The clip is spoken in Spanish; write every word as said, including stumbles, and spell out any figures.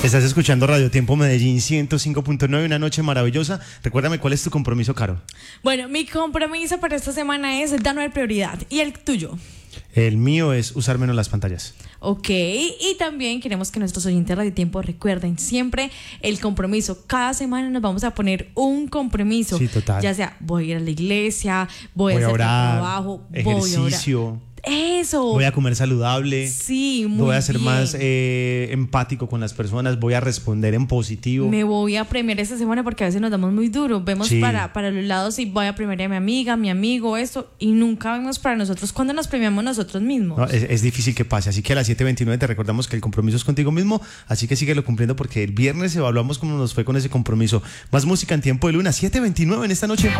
Estás escuchando Radio Tiempo Medellín ciento cinco punto nueve, una noche maravillosa. Recuérdame, ¿cuál es tu compromiso, Caro? Bueno, mi compromiso para esta semana es darnos prioridad. ¿Y el tuyo? El mío es usar menos las pantallas. Ok, y también queremos que nuestros oyentes de Radio Tiempo recuerden siempre el compromiso. Cada semana nos vamos a poner un compromiso. Sí, total. Ya sea, voy a ir a la iglesia, voy, voy a hacer orar, trabajo, ejercicio. voy a orar. Eso. Voy a comer saludable. Sí, muy Voy a ser bien. más eh, empático con las personas. Voy a responder en positivo. Me voy a premiar esta semana porque a veces nos damos muy duro. Vemos Sí. para, para los lados y voy a premiar a mi amiga, mi amigo, esto. Y nunca vemos para nosotros. ¿Cuándo nos premiamos nosotros mismos? No, es, es difícil que pase. Así que a las siete veintinueve te recordamos que el compromiso es contigo mismo. Así que síguelo cumpliendo porque el viernes evaluamos cómo nos fue con ese compromiso. Más música en Tiempo de Luna. siete veintinueve en esta noche.